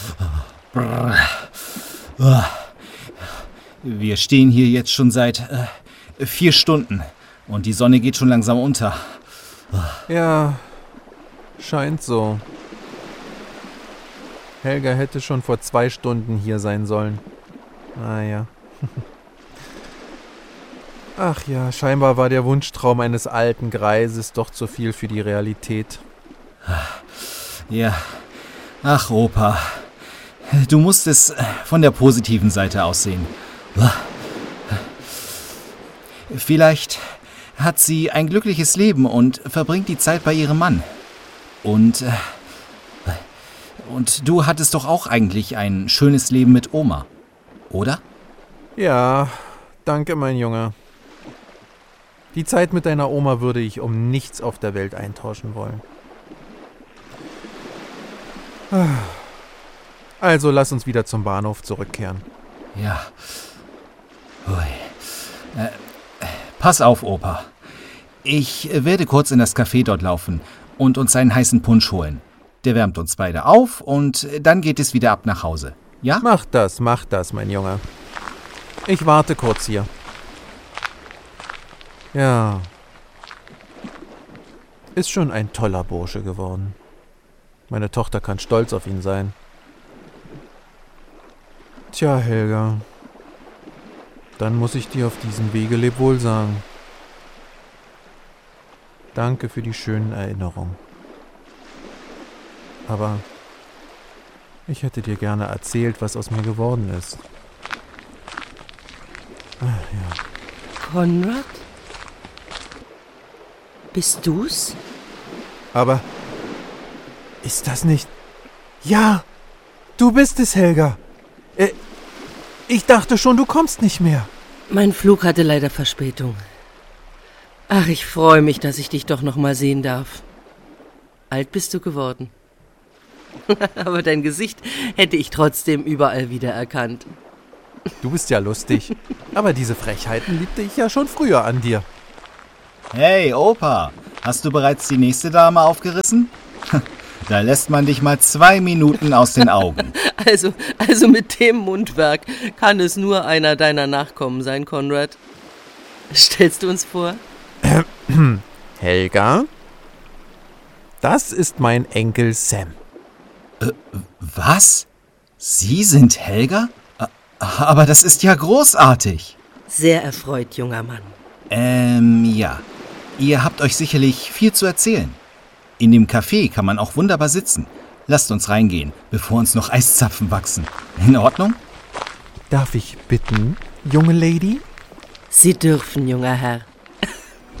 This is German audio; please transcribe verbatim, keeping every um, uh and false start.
Wir stehen hier jetzt schon seit äh, vier Stunden und die Sonne geht schon langsam unter. Ja, scheint so. Helga hätte schon vor zwei Stunden hier sein sollen. Naja. Ach ja, scheinbar war der Wunschtraum eines alten Greises doch zu viel für die Realität. Ja, ach Opa, du musst es von der positiven Seite aus sehen. Vielleicht hat sie ein glückliches Leben und verbringt die Zeit bei ihrem Mann. Und, und du hattest doch auch eigentlich ein schönes Leben mit Oma, oder? Ja, danke, mein Junge. Die Zeit mit deiner Oma würde ich um nichts auf der Welt eintauschen wollen. Also lass uns wieder zum Bahnhof zurückkehren. Ja. Ui. Äh, pass auf, Opa. Ich werde kurz in das Café dort laufen und uns einen heißen Punsch holen. Der wärmt uns beide auf und dann geht es wieder ab nach Hause. Ja? Mach das, mach das, mein Junge. Ich warte kurz hier. Ja. Ist schon ein toller Bursche geworden. Meine Tochter kann stolz auf ihn sein. Tja, Helga. Dann muss ich dir auf diesem Wege Lebwohl sagen. Danke für die schönen Erinnerungen. Aber ich hätte dir gerne erzählt, was aus mir geworden ist. Ach ja. Konrad? Bist du's? Aber ist das nicht... Ja, du bist es, Helga. Äh, ich dachte schon, du kommst nicht mehr. Mein Flug hatte leider Verspätung. Ach, ich freue mich, dass ich dich doch noch mal sehen darf. Alt bist du geworden. Aber dein Gesicht hätte ich trotzdem überall wiedererkannt. Du bist ja lustig. Aber diese Frechheiten liebte ich ja schon früher an dir. Hey, Opa, hast du bereits die nächste Dame aufgerissen? Da lässt man dich mal zwei Minuten aus den Augen. Also, also mit dem Mundwerk kann es nur einer deiner Nachkommen sein, Konrad. Stellst du uns vor? Helga? Das ist mein Enkel Sam. Äh, was? Sie sind Helga? Aber das ist ja großartig. Sehr erfreut, junger Mann. Ähm, ja. Ihr habt euch sicherlich viel zu erzählen. In dem Café kann man auch wunderbar sitzen. Lasst uns reingehen, bevor uns noch Eiszapfen wachsen. In Ordnung? Darf ich bitten, junge Lady? Sie dürfen, junger Herr.